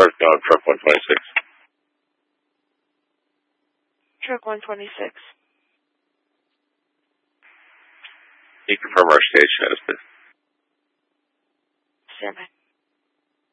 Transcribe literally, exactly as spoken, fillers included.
no, truck one twenty-six. Truck one twenty-six. Can you confirm our station has been